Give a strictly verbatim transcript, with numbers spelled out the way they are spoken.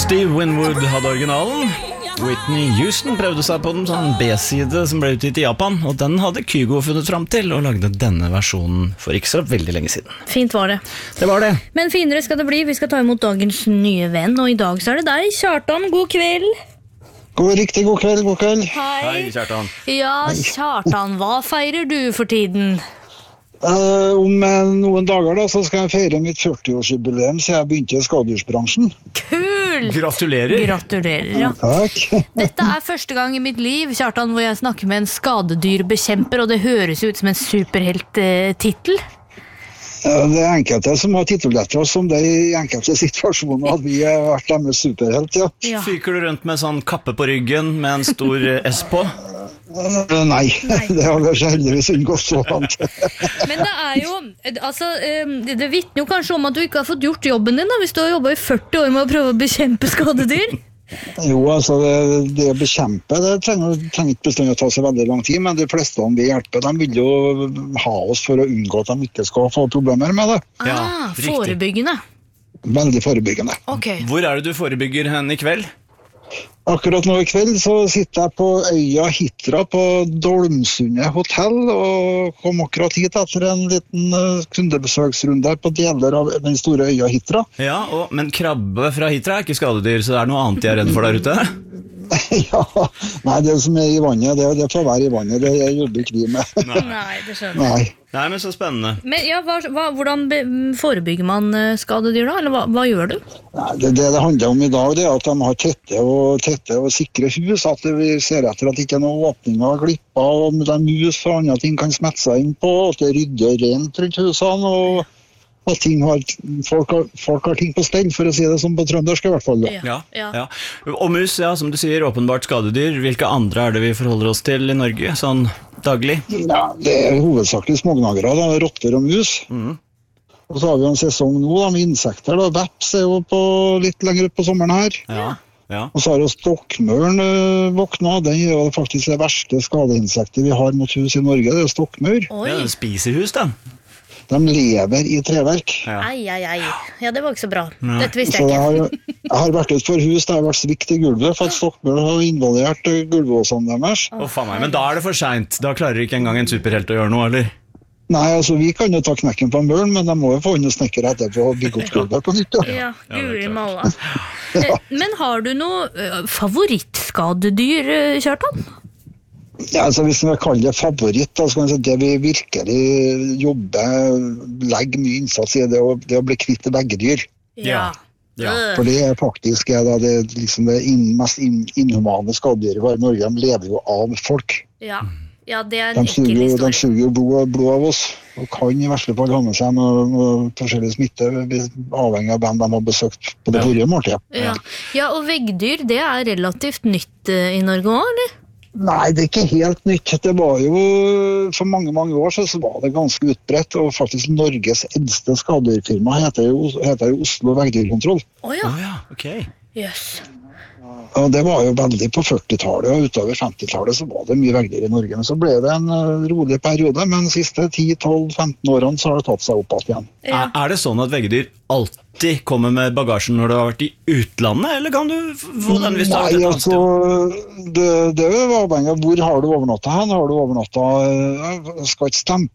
Steve Winwood hadde originalen. Whitney Houston prøvde seg på den sånn B-side som ble utgitt i Japan, og den hadde Kygo funnet fram til og lagde denne versjonen for ikke så veldig lenge siden. Fint var det. Det var det. Men finere skal det bli. Vi skal ta imot dagens nye venn, og i dag så er det deg, Kjartan. God kveld. God, riktig god kveld, god kveld. Hei. Hei, Kjartan. Ja, Kjartan, hva feirer du for tiden? Uh, om uh, noen dager da, så skal jeg feire mitt førti-årsjubileum, så jeg begynte i skadedyrsbransjen. Kul! Gratulerer. Gratulerer, ja. Takk. Dette er første gang i mitt liv, Kjartan, hvor jeg snakker med en skadedyrbekjemper, og det høres ut som en superhelt-titel. Uh, det er enkelte som har tituletter oss som det i enkelte situasjoner at vi har vært deres superhelt, ja. Ja. Fyker du rundt med sånn kappe på ryggen med en stor S på? Uh, nei, det har vi heldigvis unngått så langt. Men det er jo, altså, det vittner jo kanskje om at du ikke har fått gjort jobben din da, hvis du har jobbet i førti år med å prøve å bekjempe skadedyr. Jo, altså, det, det å bekjempe, det trenger, trenger ikke bestandig å ta seg veldig lang tid, men de fleste om vi hjelper, de vil jo ha oss for å unngå at de ikke skal få problemer med det. Ja, Ah, riktig. forebyggende. Veldig forebyggende. Ok. Hvor er det du forebygger hen i kveld? Akkurat nå i kveld så sitter jeg på øya Hitra på Dolmsundet hotell og kom akkurat hit etter en liten uh, kundebesøksrunde på deler av den store øya Hitra. Ja, og, men krabbe fra Hitra er ikke skadedyr, så det er noe annet de er redd for der ute? Ja, nei, det som er i vannet, det, det får være i vannet, det jeg jobber ikke vi med. Nei, det skjønner jeg. Nei. Nei, men så spennende. Men ja, hva, hva, hvordan be, forebygger man eh, skadedyr da? Eller hva, hva gjør du? Nei, det, det det handler om i dag, det er at de har tette og, tette og sikre hus, at vi ser etter at det ikke er noen åpninger og glipper, og med mus og andre ting kan smette seg inn på, at det rydder rent rundt husene, og at ting har, folk, har, folk har ting på stell, for å si det som på trøndersk i hvert fall. Da. Ja, ja. Og mus, ja, som du sier, åpenbart skadedyr. Hvilke andre er det vi forholder oss til i Norge, sånn daglig? Ja, det er hovedsakelig smågnagere, da, rotter og mus. Mm. Og så har vi en sesong nå da, med insekter, da. Veps er jo på, litt lenger ut på sommeren her. Ja, ja. Og så har jo stokkmøren øh, våkna, den er jo faktisk det verste skadeinsektet vi har mot hus i Norge, det er stokkmør. Oi, Ja, den spiser hus, den. De lever i treverk. Ja. ei, ei, ei. Ja, det var ikke så bra. Nei. Dette visste Så jeg jeg ikke. har, jeg har vært ut for hus, det har vært svikt i gulvet, for at stokkmør har involvert øh, gulvåsene deres. Å, faen meg, men da er det for sent. Da klarer ikke engang en superhelt å gjøre noe, eller? Nei, altså vi kan jo ta knekken på en møren, men de må jo få inn snekker etterpå og bygge opp gulvet på nytt. Ja. Ja, Ja, det er guri klart. malla. Eh, Men har du noe eh, favorittskadedyr, eh, Kjartan? Ja, altså hvis vi kaller det favoritt, da, så kan vi si det vi virkelig jobber, legger mye innsats i, det å, det å bli kvitt beggedyr. Ja. Ja. Øh. For det er faktisk er da, det, liksom det inn, mest inn, inhumane skadedyret våre i Norge, de lever jo av folk. Ja. ja, det er De en ekkel suger, de historie. suger jo blod, blod av oss, og kan i verste fall ha med seg noe, noe forskjellig smitte, avhengig av hvem de har besøkt på det Ja. forrige måltidet. Ja. ja, og veggdyr, det er relativt nytt eh, i Norge også, eller? Nei, det er ikke helt nytt. Det var jo, for mange, mange år siden så var det ganske utbredt, og faktisk Norges eldste skadedyrfirma heter jo, heter jo Oslo Veggdyrkontroll. Å ja, Å ja, ok. jøss. Og det var jo veldig på førtitallet, og utover femtitallet så var det mye veggdyr i Norge. Men så ble det en uh, rolig periode, men de siste ti, tolv, femten årene så har det tatt seg opp alt igjen. Ja. Er, er det sånn at veggdyr alltid kommer med bagasjen når du har vært i utlandet, eller kan du f- få den hvis du har vært Nei, et annet altså, sted? det, det er jo avhengig av hvor har du overnatta hen. Har du overnatta, jeg skal ikke stemple